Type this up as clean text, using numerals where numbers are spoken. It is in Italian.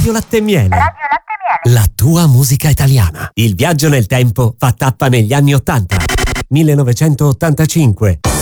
Radio Latte e Miele. Radio Latte e Miele. La tua musica italiana. Il viaggio nel tempo fa tappa negli anni 80. 1985.